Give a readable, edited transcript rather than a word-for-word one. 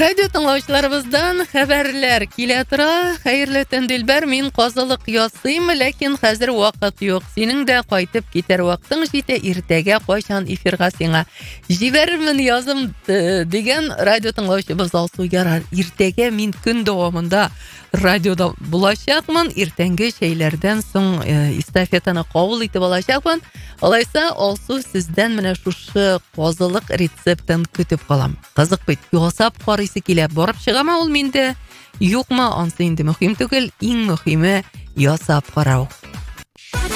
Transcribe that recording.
Радио тыңлаучыларыбыздан хәбәрләр килә тора. Хәерле төн, Дилбәр, мин казылык ясыйм, ләкин хәзер вакыт юк. Синең дә кайтып китәр вакытың җитә, иртәгә кайчан эфирга сиңа җибәрермен язым дигән радио тыңлаучыбыз Алсу Ярар. Иртәгә мин көн дәвамында радиода булачакмын. Иртәнге шәйләрдән соң эстафетаны кабул итеп алачакмын. Алайса, Алсу, сездән менә шушы казылык рецептын көтеп калам. Кызык бит, ясап карыйсы килә. Барып чыгама ул миндә? Юкмы? Ансы инде мөһим түгел. Иң мөһиме ясап карау.